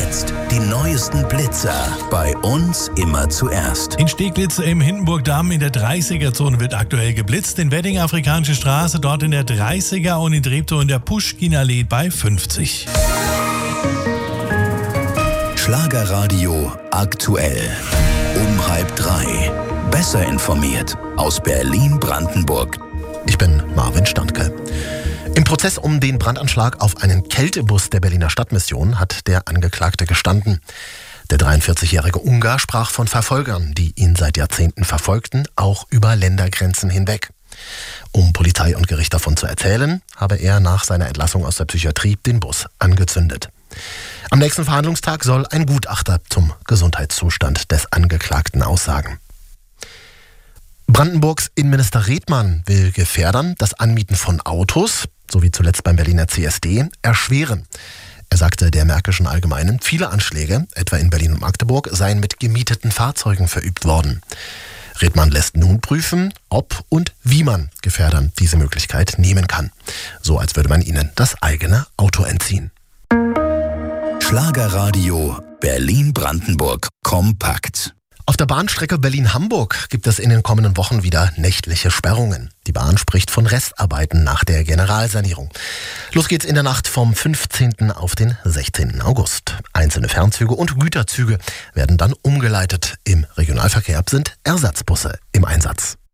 jetzt die neuesten Blitzer. Bei uns immer zuerst. In Steglitz im Hindenburgdamm in der 30er-Zone wird aktuell geblitzt. In Wedding Afrikanische Straße dort in der 30er und in Treptow in der Puschkinallee bei 50. Schlagerradio aktuell. Um 2:30. Besser informiert aus Berlin-Brandenburg. Ich bin Marvin Standke. Im Prozess um den Brandanschlag auf einen Kältebus der Berliner Stadtmission hat der Angeklagte gestanden. Der 43-jährige Ungar sprach von Verfolgern, die ihn seit Jahrzehnten verfolgten, auch über Ländergrenzen hinweg. Um Polizei und Gericht davon zu erzählen, habe er nach seiner Entlassung aus der Psychiatrie den Bus angezündet. Am nächsten Verhandlungstag soll ein Gutachter zum Gesundheitszustand des Angeklagten aussagen. Brandenburgs Innenminister Redmann will Gefährdern das Anmieten von Autos, so wie zuletzt beim Berliner CSD, erschweren. Er sagte der Märkischen Allgemeinen, viele Anschläge, etwa in Berlin und Magdeburg, seien mit gemieteten Fahrzeugen verübt worden. Redmann lässt nun prüfen, ob und wie man Gefährdern diese Möglichkeit nehmen kann. So als würde man ihnen das eigene Auto entziehen. Schlagerradio Berlin-Brandenburg kompakt. Auf der Bahnstrecke Berlin-Hamburg gibt es in den kommenden Wochen wieder nächtliche Sperrungen. Die Bahn spricht von Restarbeiten nach der Generalsanierung. Los geht's in der Nacht vom 15. auf den 16. August. Einzelne Fernzüge und Güterzüge werden dann umgeleitet. Im Regionalverkehr sind Ersatzbusse im Einsatz.